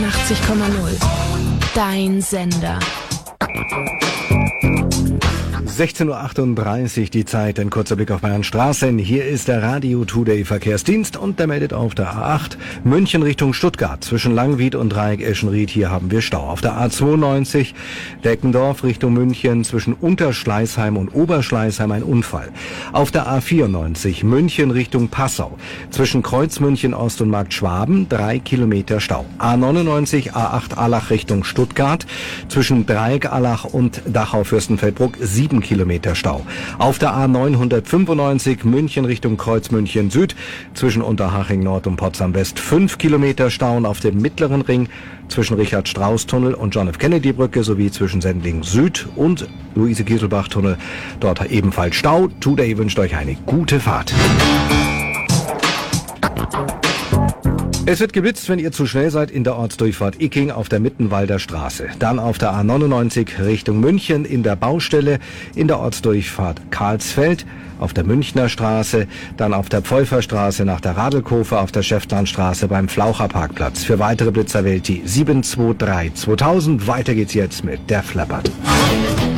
88,0. Dein Sender. 16:38 Uhr die Zeit, ein kurzer Blick auf Bayern Straßen. Hier ist der Radio Today Verkehrsdienst und der meldet auf der A8 München Richtung Stuttgart zwischen Langwied und Dreieck-Eschenried. Hier haben wir Stau. Auf der A92 Deckendorf Richtung München zwischen Unterschleißheim und Oberschleißheim ein Unfall. Auf der A94 München Richtung Passau zwischen Kreuzmünchen Ost und Markt Schwaben 3 Kilometer Stau. A99 A8 Allach Richtung Stuttgart zwischen Dreieck Allach und Dachau-Fürstenfeldbruck 7 Kilometer Stau. Auf der A995 München Richtung Kreuzmünchen Süd zwischen Unterhaching Nord und Potsdam West 5 Kilometer Stau und auf dem mittleren Ring zwischen Richard-Strauß-Tunnel und John-F.-Kennedy-Brücke sowie zwischen Sendling Süd und Luise-Kieselbach-Tunnel dort ebenfalls Stau. Today wünscht euch eine gute Fahrt. Es wird geblitzt, wenn ihr zu schnell seid in der Ortsdurchfahrt Icking auf der Mittenwalder Straße. Dann auf der A99 Richtung München in der Baustelle, in der Ortsdurchfahrt Karlsfeld, auf der Münchner Straße, dann auf der Pfeuferstraße nach der Radelkofe, auf der Schäftlarnstraße beim Flaucherparkplatz. Für weitere Blitzer wählt die 723 2000. Weiter geht's jetzt mit der Flappert.